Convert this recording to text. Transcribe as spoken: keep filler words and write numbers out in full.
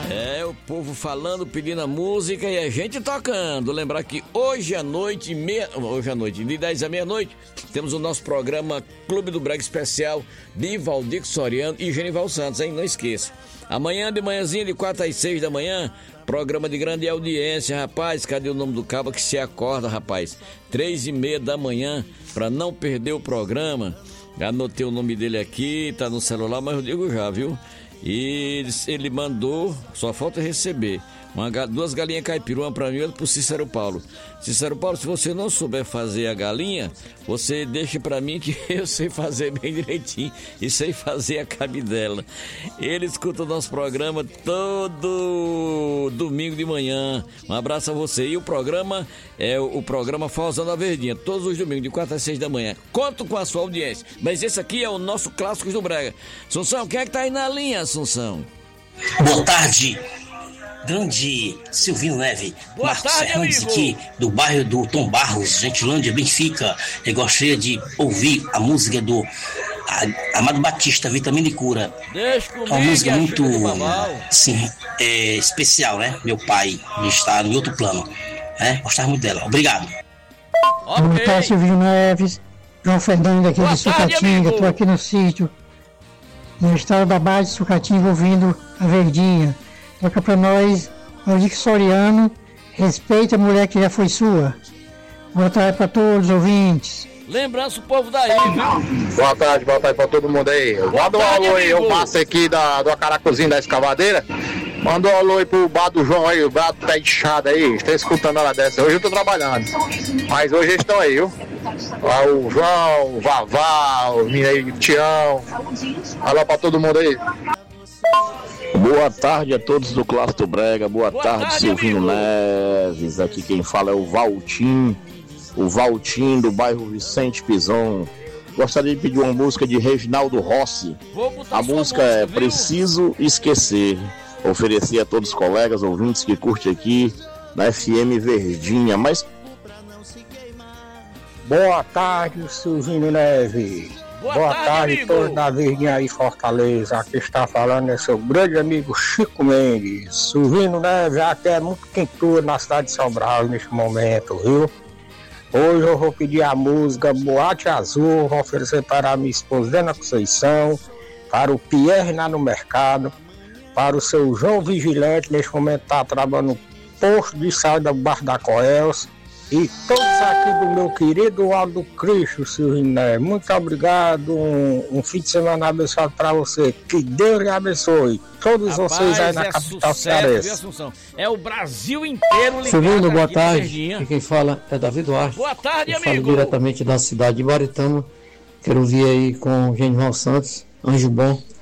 É, o povo falando, pedindo a música e a gente tocando. Lembrar que hoje à noite, meia... hoje à noite, de dez à meia-noite, temos o nosso programa Clube do Brega Especial de Valdir Soriano e Genival Santos, hein? Não esqueça. Amanhã de manhãzinha, de quatro às seis da manhã, programa de grande audiência, rapaz. Cadê o nome do cabo que se acorda, rapaz? Três e meia da manhã, pra não perder o programa. Anotei o nome dele aqui, tá no celular, mas eu digo já, viu? E ele, ele mandou, só falta receber, uma, duas galinhas caipira, uma pra mim e outra pro Cícero Paulo. Cícero Paulo, se você não souber fazer a galinha, você deixa pra mim que eu sei fazer bem direitinho e sei fazer a cabidela. Ele escuta o nosso programa todo domingo de manhã. Um abraço a você. E o programa é o, o programa Forrozão da Verdinha, todos os domingos, de quatro às seis da manhã. Conto com a sua audiência. Mas esse aqui é o nosso Clássicos do Brega. Assunção, quem é que tá aí na linha, Assunção? Boa tarde, grande Silvinho Neve. Boa Marcos tarde, Fernandes amigo. aqui, do bairro do Tom Barros, Gentilândia, Benfica. Eu gostaria de ouvir a música do a, Amado Batista, Vitamina e Cura. Deixa comigo, uma música muito, é sim, é, especial, né? Meu pai está em outro plano, né? Gostava muito dela. Obrigado. Okay. Boa tarde, Silvinho Neves. João Fernando aqui Boa de tarde, Sucatinga. Estou amigo. aqui no sítio, no estado da base de Sucatinga, ouvindo a Verdinha. Toca pra nós, Valdir Soriano, respeita a mulher que já foi sua. Boa tarde pra todos os ouvintes. Lembrança o povo daí, viu? Boa tarde, boa tarde pra todo mundo aí. Manda um tarde, alô aí, amigo. o Márcio aqui da, do Acaracuzinho da Escavadeira. Manda um alô aí pro bar do João aí, o bar do pé inchado aí. Estou escutando a hora dessa. Hoje eu tô trabalhando, mas hoje eles estão aí, viu? Lá o João, o Vavá, o menino aí, o Tião. Alô pra todo mundo aí. Boa tarde a todos do Clássico do Brega, boa, Boa tarde, tarde, Silvinho amigo. Neves, aqui quem fala é o Valtim, o Valtim do bairro Vicente Pison. Gostaria de pedir uma música de Reginaldo Rossi, Vou botar a sua música é viu? Preciso Esquecer, oferecer a todos os colegas, ouvintes que curtem aqui na F M Verdinha, mas... Boa tarde, Silvinho Neves. Boa, Boa tarde, tarde, amigo. todos da Verdinha aí, Fortaleza. Aqui está falando é seu grande amigo Chico Mendes. Silvinho Neves, até é muito quentura na cidade de Sobral neste momento, viu? Hoje eu vou pedir a música Boate Azul, vou oferecer para a minha esposa Dana Conceição, para o Pierre lá no mercado, para o seu João Vigilante, neste momento está trabalhando no posto de saúde do Bar da Coelce. E todos aqui do meu querido Aldo Cristo, Silvinho Neves. Muito obrigado, um, um fim de semana abençoado para você. Que Deus lhe abençoe. Todos Rapaz, vocês aí na é capital sucesso, viu, cearense. Assunção? É o Brasil inteiro ligado. Silvino, boa aqui na tarde. Verdinha. E quem fala é Davi Duarte. Boa tarde, Eu falo amigo. diretamente da cidade de Baritama. Quero vir aí com o Genival Santos, Anjo Bom.